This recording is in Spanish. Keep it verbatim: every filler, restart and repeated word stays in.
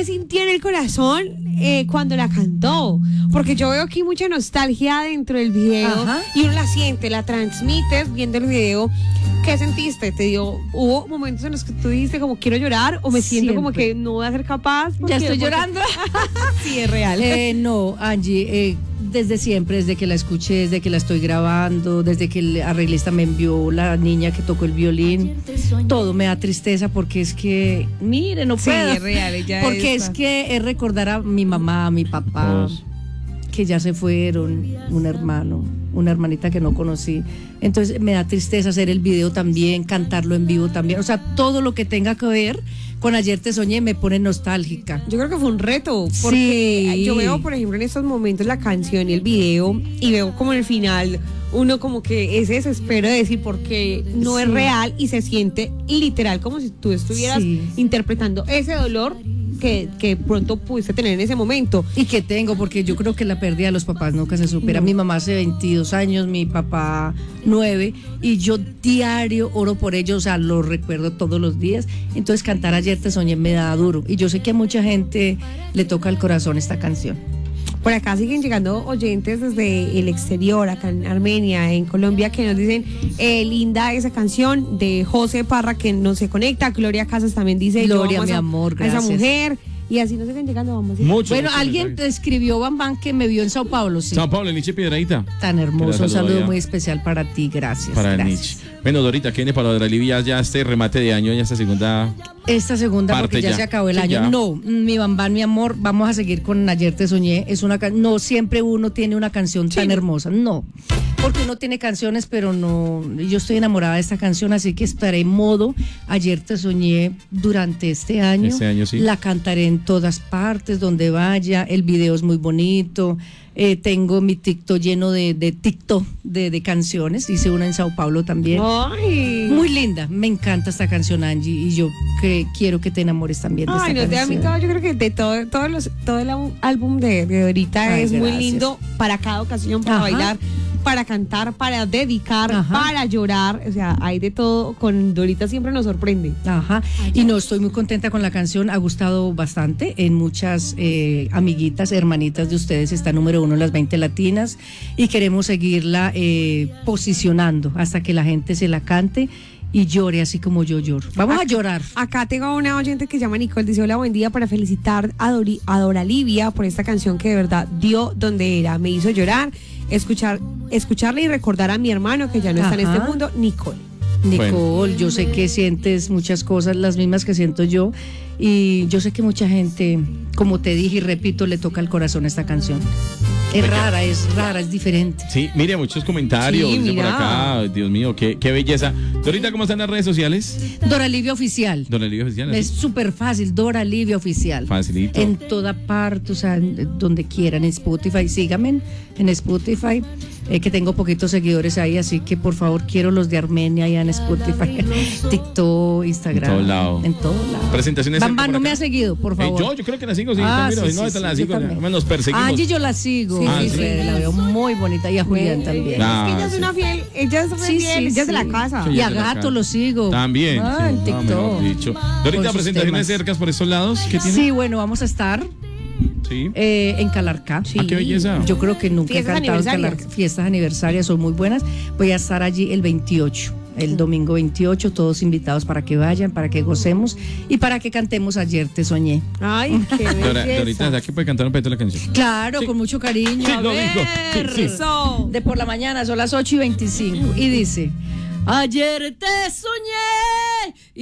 qué sintió en el corazón eh, cuando la cantó, porque yo veo aquí mucha nostalgia dentro del video. Ajá. Y uno la siente, la transmites viendo el video. ¿Qué sentiste? ¿Te dio, hubo momentos en los que tú dijiste como quiero llorar o me siento Siempre. como que no voy a ser capaz? Ya estoy porque... llorando. Sí, es real. Eh, no, Angie, eh, desde siempre, desde que la escuché, desde que la estoy grabando, desde que el arreglista me envió la niña que tocó el violín, todo me da tristeza porque es que, mire, no puedo. Sí, es real. Ella porque es, es que es recordar a mi mamá, a mi papá, oh. que ya se fueron, un hermano, una hermanita que no conocí. Entonces me da tristeza hacer el video también, cantarlo en vivo también. O sea, todo lo que tenga que ver con Ayer te soñé me pone nostálgica. Yo creo que fue un reto, porque sí. yo veo, por ejemplo, en estos momentos la canción y el video, y veo como en el final uno como que ese desespero de decir porque no sí. es real y se siente literal como si tú estuvieras sí. interpretando ese dolor que, que pronto pudiste tener en ese momento. Y que tengo, porque yo creo que la pérdida de los papás nunca se supera. No. Mi mamá hace veintidós años, mi papá nueve, y yo diario oro por ellos, o sea, lo recuerdo todos los días. Entonces cantar Ayer te soñé me da duro. Y yo sé que a mucha gente le toca el corazón esta canción. Por acá siguen llegando oyentes desde el exterior, acá en Armenia, en Colombia, que nos dicen, eh, linda esa canción de José Parra que nos se conecta. Gloria Casas también dice, Gloria, mi amor, gracias. A esa mujer. Y así nos siguen llegando, vamos. Mucho, bueno, mucho, alguien te escribió, Bambán, que me vio en Sao Paulo, sí. Sao Paulo, Nietzsche Piedradita. Tan hermoso, un saludo allá. Muy especial para ti, gracias. Para gracias. Nietzsche. Bueno, Dorita, ¿qué viene para Dora Livia ya este remate de año, ya esta segunda? Esta segunda, porque ya, ya se acabó el sí, año. Ya. No, mi Bambán, mi amor, vamos a seguir con Ayer te soñé. Es una can... No siempre uno tiene una canción sí. tan hermosa, no. Porque uno tiene canciones, pero no. Yo estoy enamorada de esta canción, así que estaré en modo Ayer te soñé durante este año. Este año sí. La cantaré en todas partes, donde vaya. El video es muy bonito. Eh, tengo mi TikTok lleno de, de TikTok de, de canciones. Hice una en Sao Paulo también. Ay. Muy linda. Me encanta esta canción, Angie, y yo que quiero que te enamores también de Ay, esta no, canción. A mí todo, yo creo que de todo, todos los, todo el álbum de, de Dorita Ay, es gracias. Muy lindo para cada ocasión, para Ajá. bailar, para cantar, para dedicar, Ajá. para llorar, o sea, hay de todo. Con Dorita siempre nos sorprende. Ajá. Y no, estoy muy contenta con la canción, ha gustado bastante. En muchas eh, amiguitas, hermanitas de ustedes está número uno en las veinte latinas y queremos seguirla eh, posicionando hasta que la gente se la cante y llore así como yo lloro. Vamos acá, a llorar. Acá tengo una oyente que se llama Nicole, dice hola, buen día, para felicitar a, Dori, a Dora Livia por esta canción que de verdad dio donde era, me hizo llorar, escuchar, escucharle y recordar a mi hermano que ya no Ajá. está en este mundo, Nicole. Nicole, bueno. Yo sé que sientes muchas cosas, las mismas que siento yo, y yo sé que mucha gente, como te dije y repito, le toca al corazón esta canción. Es rara, es rara, es diferente. Sí, mire, muchos comentarios sí, dice por acá, Dios mío, qué, qué belleza. Dorita, ¿cómo están las redes sociales? Dora Livia Oficial. Dora Livia Oficial. Es súper fácil, Dora Livia Oficial. Facilito. En toda parte, o sea, donde quieran, en Spotify, síganme en Spotify, eh, que tengo poquitos seguidores ahí, así que por favor quiero los de Armenia allá en Spotify, TikTok, Instagram. En todo lado. En todo lado. Presentaciones. Bamba no me ha seguido, por favor. Eh, yo, yo creo que la sigo, sí. Ah, miro, sí, no, sí, la sí, sigo, nos perseguimos. Angie yo la sigo, sí, ah, sí, sí. sí, la veo muy bonita, y a Julián sí, también. Ah, es que ella sí. es una fiel, ella es Sí, fiel, sí, ella es de la sí. casa. Sí, Y a de la Gato casa. lo sigo. También. Ah, sí, en TikTok. no, mejor dicho. Dorita, presentaciones cercas por estos lados. ¿Qué tiene? Sí, bueno, vamos a estar Sí. eh, en Calarcá. Sí. Ah, qué belleza. Yo creo que nunca Fiestas he cantado en aniversarias. Calarcá. Fiestas aniversarias son muy buenas. Voy a estar allí el veintiocho. El domingo veintiocho, todos invitados para que vayan, para que gocemos y para que cantemos Ayer te soñé. Ay, qué belleza. Dora, Dorita, ¿sabes que puede cantar un pedacito de la canción? Claro, Sí. con mucho cariño. Sí, A lo ver, dijo. Sí, sí. eso. De por la mañana, son las ocho y veinticinco. Y dice: Ayer te soñé.